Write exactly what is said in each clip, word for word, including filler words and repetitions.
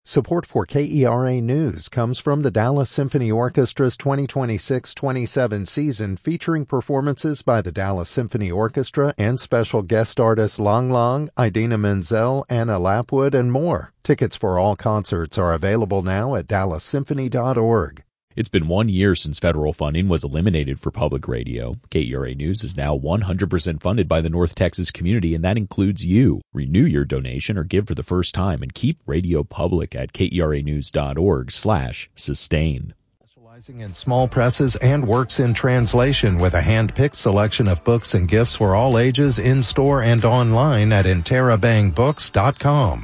Support for K E R A News comes from the Dallas Symphony Orchestra's twenty twenty-six twenty-seven season, featuring performances by the Dallas Symphony Orchestra and special guest artists Lang Lang, Idina Menzel, Anna Lapwood, and more. Tickets for all concerts are available now at dallas symphony dot org. It's been one year since federal funding was eliminated for public radio. K E R A News is now one hundred percent funded by the North Texas community, and that includes you. Renew your donation or give for the first time and keep radio public at K E R A news dot org slash sustain. Specializing in small presses and works in translation with a hand-picked selection of books and gifts for all ages in-store and online at interabang books dot com.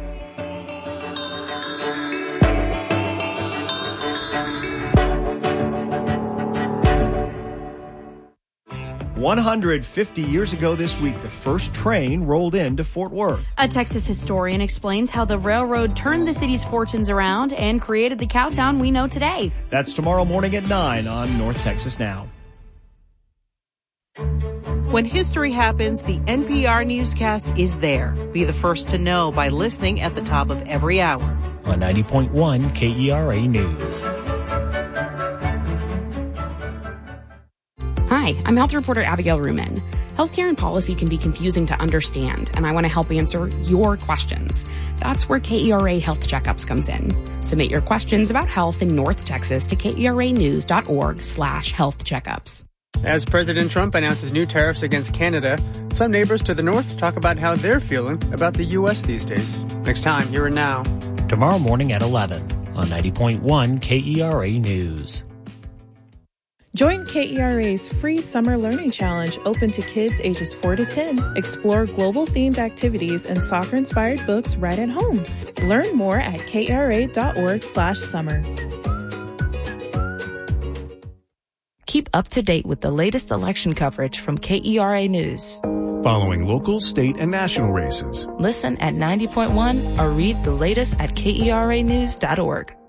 one hundred fifty years ago this week, the first train rolled into Fort Worth. A Texas historian explains how the railroad turned the city's fortunes around and created the cowtown we know today. That's tomorrow morning at nine on North Texas Now. When history happens, the N P R newscast is there. Be the first to know by listening at the top of every hour. On ninety point one K E R A News. Hi, I'm health reporter Abigail Ruman. Healthcare and policy can be confusing to understand, and I want to help answer your questions. That's where K E R A Health Checkups comes in. Submit your questions about health in North Texas to K E R A news dot org slash health checkups. As President Trump announces new tariffs against Canada, some neighbors to the north talk about how they're feeling about the U S these days. Next time, here and now. Tomorrow morning at eleven on ninety point one K E R A News. Join K E R A's free Summer Learning Challenge open to kids ages four to ten. Explore global-themed activities and soccer-inspired books right at home. Learn more at K E R A dot org slash summer. Keep up to date with the latest election coverage from K E R A News. Following local, state, and national races. Listen at ninety point one or read the latest at K E R A news dot org.